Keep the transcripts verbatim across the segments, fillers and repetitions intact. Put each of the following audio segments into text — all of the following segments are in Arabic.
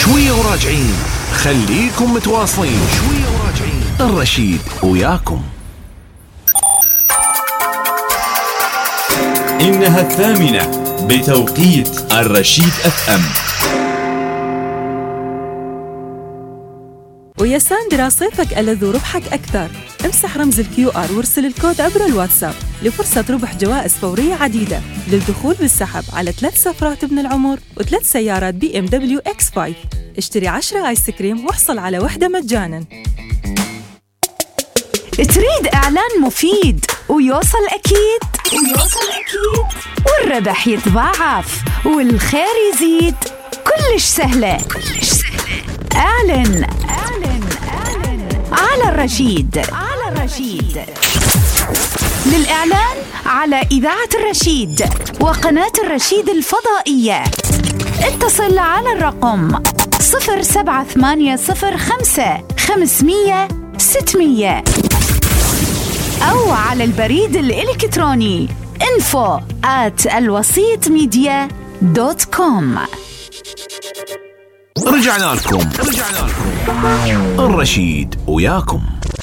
شوية وراجعين، خليكم متواصلين. شوية وراجعين، الرشيد وياكم. إنها الثامنة بتوقيت الرشيد أف أم. ويا ساندرا صيفك ألذ وربحك أكثر. امسح رمز الكيو آر وارسل الكود عبر الواتساب لفرصة ربح جوائز فورية عديدة للدخول بالسحب على ثلاث سفرات ابن العمر وثلاث سيارات بي ام دبليو اكس خمسة. اشتري عشرة آيس كريم واحصل على وحدة مجانا. تريد إعلان مفيد ويوصل أكيد ويوصل أكيد والربح يتضاعف والخير يزيد؟ كلش سهلة كلش سهلة. اعلن اعلن اعلن على الرشيد على الرشيد. للإعلان على إذاعة الرشيد وقناة الرشيد الفضائية اتصل على الرقم صفر سبعة ثمانية صفر خمسة خمسمية ستمية أو على البريد الإلكتروني info at الوسيط ميديا دوت كوم. رجعنا لكم رجعنا لكم الرشيد وياكم.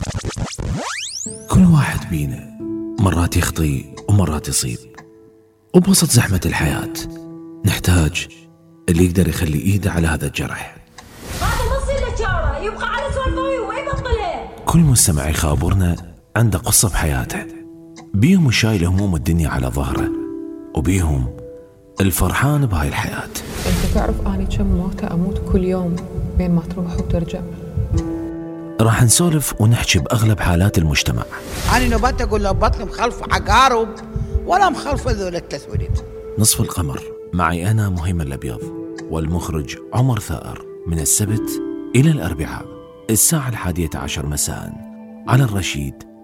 كل واحد بينا مرات يخطي ومرات يصيب، وبوسط زحمة الحياة نحتاج اللي يقدر يخلي إيده على هذا الجرح. هذا ما يصير له شارة، يبقى على سوالفه ويبطله. كل مستمع يخابرنا عنده قصة بحياته، بيهم شايل هموم الدنيا على ظهره، وبيهم الفرحان بهاي الحياة. انت تعرف اني كم موتة اموت كل يوم بين ما تروح وترجع. راح نسولف ونحكي بأغلب حالات المجتمع. أنا نبات أقول له بطن مخلف عقارب ولا مخلف ذول التسويد. نصف القمر معي أنا مهيمن الأبيض والمخرج عمر ثائر، من السبت إلى الأربعاء الساعة الحادية عشر مساء على الرشيد